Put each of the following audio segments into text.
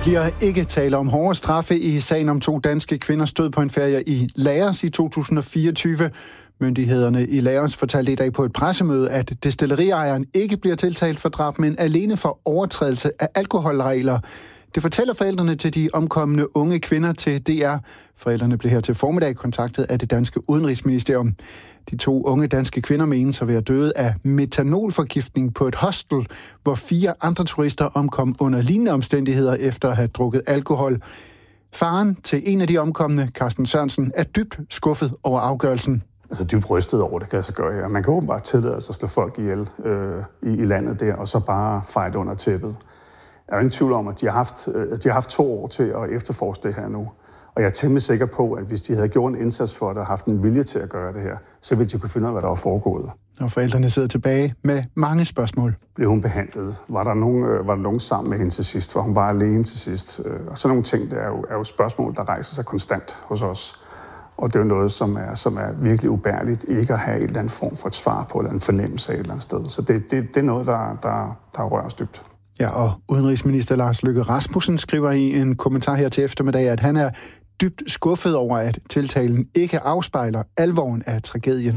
bliver ikke tale om hårde straffe i sagen om 2 danske kvinders død på en ferie i Laos i 2024. Myndighederne i Laos fortalte i dag på et pressemøde, at destilleriejeren ikke bliver tiltalt for drab, men alene for overtrædelse af alkoholregler. Det fortæller forældrene til de omkomne unge kvinder til DR. Forældrene blev her til formiddag kontaktet af det danske udenrigsministerium. De 2 unge danske kvinder menes at være døde af metanolforgiftning på et hostel, hvor 4 andre turister omkom under lignende omstændigheder efter at have drukket alkohol. Faren til en af de omkomne, Carsten Sørensen, er dybt skuffet over afgørelsen. Altså dybt rystet over, det kan sig gøre her. Man kan åbenbart tillade sig at slå folk ihjel i landet der, og så bare feje det under tæppet. Jeg er ingen tvivl om, at de har haft 2 år til at efterforske det her nu. Og jeg er temmelig sikker på, at hvis de havde gjort en indsats for det og haft en vilje til at gøre det her, så ville de kunne finde ud af, hvad der var foregået. Og forældrene sidder tilbage med mange spørgsmål. Blev hun behandlet? Var der nogen sammen med hende til sidst? Var hun bare alene til sidst? Og sådan nogle ting, det er jo spørgsmål, der rejser sig konstant hos os. Og det er jo noget, som er virkelig ubærligt, ikke at have en eller anden form for et svar på, eller en fornemmelse af et eller andet sted. Så det er noget, der rører os dybt. Ja, og udenrigsminister Lars Løkke Rasmussen skriver i en kommentar her til eftermiddag, at han er dybt skuffet over, at tiltalen ikke afspejler alvoren af tragedien.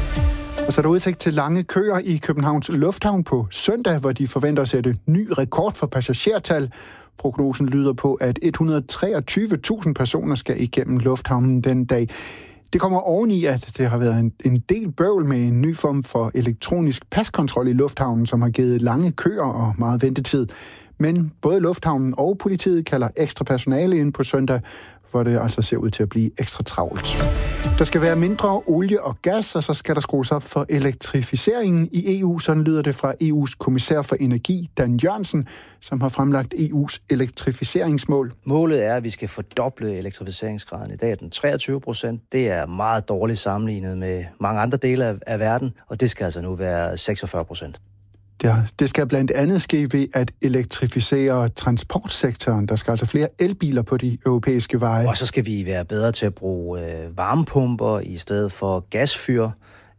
Og så er der udsigt til lange køer i Københavns Lufthavn på søndag, hvor de forventer at sætte ny rekord for passagertal. Prognosen lyder på, at 123.000 personer skal igennem lufthavnen den dag. Det kommer oveni, at det har været en del bøvl med en ny form for elektronisk paskontrol i lufthavnen, som har givet lange køer og meget ventetid. Men både lufthavnen og politiet kalder ekstra personale ind på søndag, hvor det altså ser ud til at blive ekstra travlt. Der skal være mindre olie og gas, og så skal der skrues op for elektrificeringen i EU. Sådan lyder det fra EU's kommissær for energi, Dan Jørgensen, som har fremlagt EU's elektrificeringsmål. Målet er, at vi skal fordoble elektrificeringsgraden. I dag er den 23%. Det er meget dårligt sammenlignet med mange andre dele af verden, og det skal altså nu være 46%. Ja, det skal blandt andet ske ved at elektrificere transportsektoren. Der skal altså flere elbiler på de europæiske veje. Og så skal vi være bedre til at bruge varmepumper i stedet for gasfyr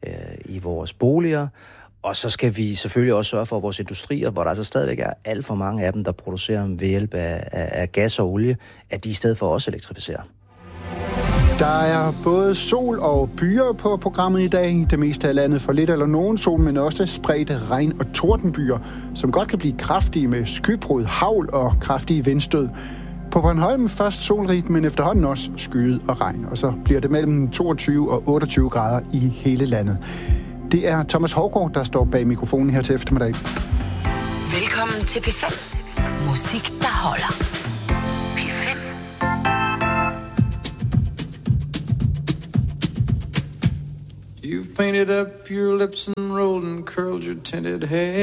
i vores boliger. Og så skal vi selvfølgelig også sørge for vores industrier, hvor der altså stadigvæk er alt for mange af dem, der producerer ved hjælp af gas og olie, at de i stedet for også elektrificerer. Der er både sol og byer på programmet i dag. Det meste af landet får lidt eller nogen sol, men også spredte regn- og tordenbyer, som godt kan blive kraftige med skybrud, hagl og kraftige vindstød. På Bornholm først solrigt, men efterhånden også skyet og regn. Og så bliver det mellem 22 og 28 grader i hele landet. Det er Thomas Hougaard, der står bag mikrofonen her til eftermiddag. Velkommen til P5. Musik, der holder. You've painted up your lips and rolled and curled your tinted hair.